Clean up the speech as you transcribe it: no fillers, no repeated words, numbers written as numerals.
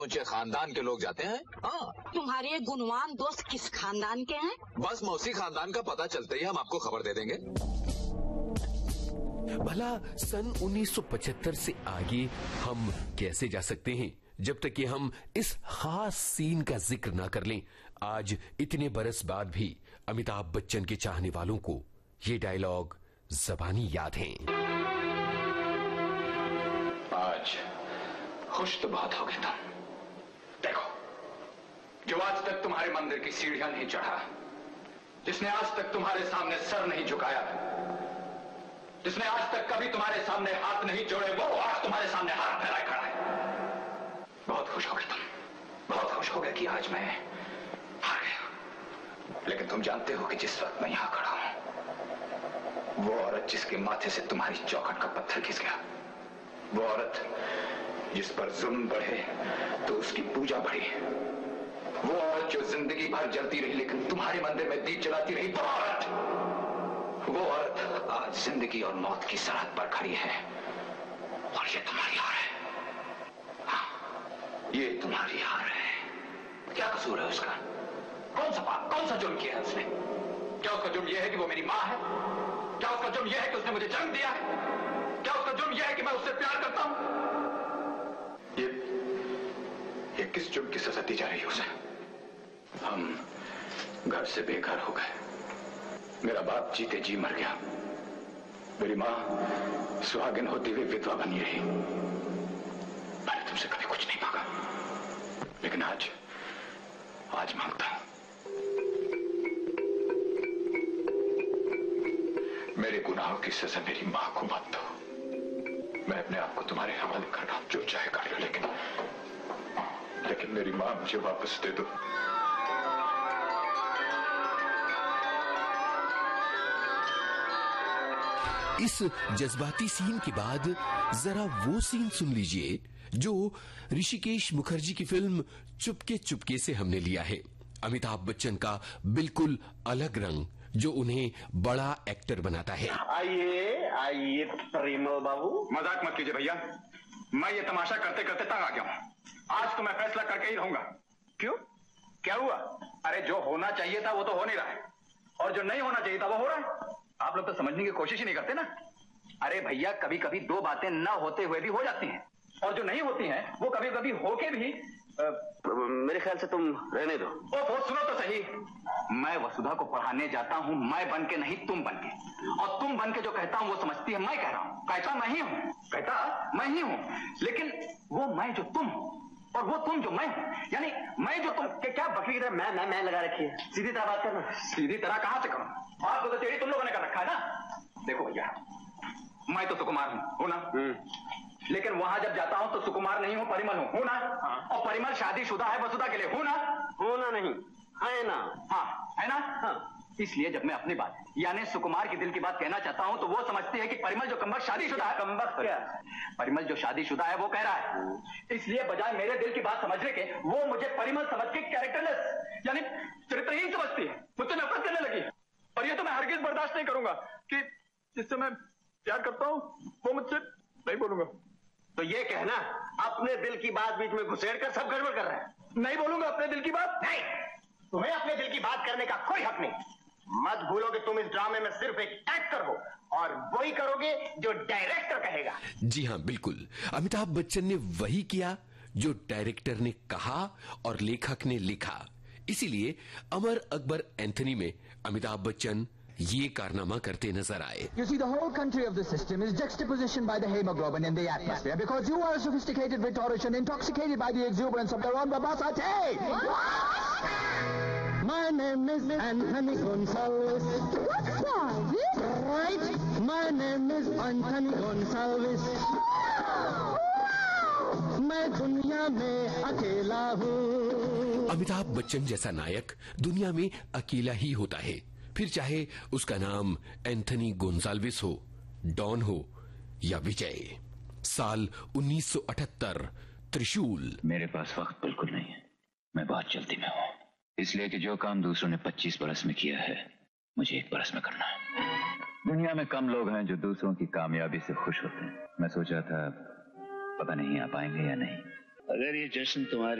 मुझे खानदान के लोग जाते हैं। हाँ, तुम्हारे ये गुणवान दोस्त किस खानदान के हैं? बस मौसी खानदान का पता चलते ही हम आपको खबर दे देंगे। भला सन 1975 से आगे हम कैसे जा सकते हैं जब तक कि हम इस खास सीन का जिक्र ना कर लें। आज इतने बरस बाद भी अमिताभ बच्चन के चाहने वालों को ये डायलॉग ज़बानी याद हैं। आज खुश तो बहुत हो गए तुम। देखो, जो आज तक तुम्हारे मंदिर की सीढ़ियां नहीं चढ़ा, जिसने आज तक तुम्हारे सामने सर नहीं झुकाया, जिसने आज तक कभी तुम्हारे सामने हाथ नहीं जोड़े, वो आज तुम्हारे सामने हाथ फैलाए खड़ा है। बहुत खुश हो गए तुम, बहुत खुश हो गए कि आज मैं हार गया। लेकिन तुम जानते हो कि जिस वक्त मैं यहां खड़ा हूं, वो औरत जिसके माथे से तुम्हारी चौखट का पत्थर खिस गया, वो औरत जिस पर जुल्म बढ़े तो उसकी पूजा बढ़ी, वो औरत जो जिंदगी भर जलती रही लेकिन तुम्हारे मंदिर में दीप जलाती रही, वो औरत आज जिंदगी और मौत की सरहद पर खड़ी है और ये तुम्हारी हार है। हाँ, ये तुम्हारी हार है। क्या कसूर है उसका? कौन सा जुर्म किया है उसने? क्या उसका जुर्म यह है कि वो मेरी मां है? क्या उसका जुर्म यह है कि उसने मुझे जन्म दिया है? क्या उसका जुर्म यह है कि मैं उससे प्यार करता हूं? ये किस जुर्म की सजा दी जा रही है उसे? हम घर से बेघर हो गए, मेरा बाप जीते जी मर गया, मेरी मां सुहागिन होती हुई विधवा बनी रही। मैंने तुमसे कभी कुछ नहीं मांगा, लेकिन आज मांगता हूं। मेरे गुनाहों की सजा मेरी मां को मत दो। मैं अपने आप को तुम्हारे हवाले कर रहा हूं, जो चाहे कर लो, लेकिन मेरी मां मुझे वापस दे दो। इस जज्बाती सीन के बाद जरा वो सीन सुन लीजिए जो ऋषिकेश मुखर्जी की फिल्म चुपके चुपके से हमने लिया है। अमिताभ बच्चन का बिल्कुल अलग रंग जो उन्हें बड़ा एक्टर बनाता है। आइए परिमल बाबू। मजाक मत कीजिए भैया, मैं ये तमाशा करते करते तंग आ गया हूं। आज तो मैं फैसला करके ही रहूंगा। क्यों, क्या हुआ? अरे जो होना चाहिए था वो तो हो नहीं रहा है, और जो नहीं होना चाहिए था वो हो रहा है। आप लोग तो समझने की कोशिश ही नहीं करते ना। अरे भैया, कभी कभी दो बातें ना होते हुए भी हो जाती हैं, और जो नहीं होती हैं वो कभी कभी होके भी मेरे ख्याल से तुम रहने दो। ओ सुनो तो सही, मैं वसुधा को पढ़ाने जाता हूं मैं बन के, नहीं तुम बन के। और तुम बन के जो कहता हूं वो समझती है मैं कह रहा हूं। कहता मैं ही हूं, लेकिन वो मैं जो तुम और वो तुम जो मैं हूं, यानी मैं जो तुम क्या बकरी की तरह मैं लगा रखी है। सीधी तरह बात करना। सीधी तरह कहां से करूं? आपको तो टेढ़ी तुम लोगों ने कर रखा है ना। देखो भैया, मैं तो सुकुमार हूं ना, लेकिन वहां जब जाता हूं तो सुकुमार नहीं हूं, परिमल हूं ना। हाँ। और परिमल शादीशुदा है वसुधा के लिए, हूं ना? होना नहीं है ना? हाँ है ना। हाँ। इसलिए जब मैं अपनी बात यानी सुकुमार के दिल की बात कहना चाहता हूं तो वो समझती है कि परिमल जो कमबख्त शादीशुदा है। कमबख्त क्या? परिमल जो शादीशुदा है वो कह रहा है, इसलिए बजाय मेरे दिल की बात समझने के वो मुझे परिमल समझ के कैरेक्टरलेस यानी चरित्रहीन समझती है, मुझसे नफरत करने लगी। और ये तो मैं हरगिज बर्दाश्त नहीं करूंगा कि जिससे मैं प्यार करता हूं वो मुझसे नहीं बोलूंगा। तो ये कहना अपने दिल की बात बीच में घुसेड़ कर सब गड़बड़ कर रहा है। नहीं बोलूंगा अपने दिल की बात। नहीं, तुम्हें अपने दिल की बात करने का कोई हक नहीं। मत भूलो कि तुम इस ड्रामे में सिर्फ एक एक्टर हो और वही करोगे जो डायरेक्टर कहेगा। जी हां, बिल्कुल अमिताभ बच्चन ने वही किया जो डायरेक्टर ने कहा और लेखक ने लिखा। इसीलिए अमर अकबर एंथनी में अमिताभ बच्चन ये कारनामा करते नजर आए। You see, the whole country of the system is juxtapositioned by the hemoglobin in the atmosphere because you are a sophisticated rhetorician intoxicated by the exuberance of your own verbosity. My name is Anthony Gonsalves. What's that? Right? My name is Anthony Gonsalves. मैं दुनिया में अकेला हूँ। अमिताभ बच्चन जैसा नायक दुनिया में अकेला ही होता है, फिर चाहे उसका नाम एंथनी गोंसाल्विस हो, डॉन हो या विजय। साल 1978, त्रिशूल। मेरे पास वक्त बिल्कुल नहीं है, मैं बहुत जल्दी में हूं, इसलिए कि जो काम दूसरों ने 25 बरस में किया है मुझे 1 बरस में करना है। दुनिया में कम लोग हैं जो दूसरों की कामयाबी से खुश होते हैं। मैं सोचा था पता नहीं आ पाएंगे या नहीं। अगर ये जश्न तुम्हारी